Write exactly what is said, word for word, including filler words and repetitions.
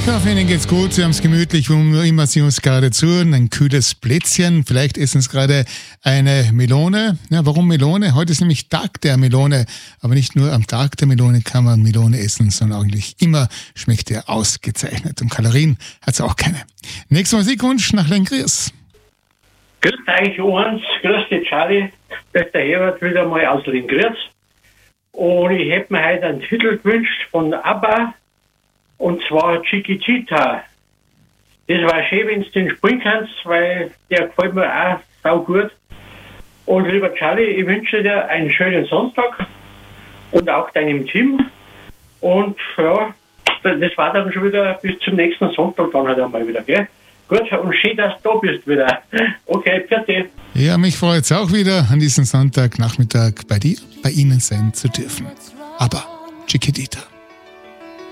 Ich hoffe, Ihnen geht's gut. Sie haben es gemütlich, wo immer Sie uns gerade zuhören. Ein kühles Plätzchen. Vielleicht essen Sie gerade eine Melone. Ja, warum Melone? Heute ist nämlich Tag der Melone. Aber nicht nur am Tag der Melone kann man Melone essen, sondern eigentlich immer schmeckt er ausgezeichnet. Und Kalorien hat es auch keine. Nächster Musikwunsch nach Lenggries. Grüß euch, Johannes. Grüß dich, Charlie. Das ist der Herbert wieder mal aus Lenggries. Und ich hätte mir heute einen Titel gewünscht von ABBA. Und zwar Chiquitita. Das war schön, wenn du den spielen kannst, weil der gefällt mir auch sau gut. Und lieber Charlie, ich wünsche dir einen schönen Sonntag und auch deinem Team. Und ja, das war dann schon wieder bis zum nächsten Sonntag dann halt einmal wieder, gell? Gut, und schön, dass du da bist wieder. Okay, bitte. Ja, mich freut es auch wieder, an diesem Sonntagnachmittag bei dir, bei Ihnen sein zu dürfen. Aber Chiquitita.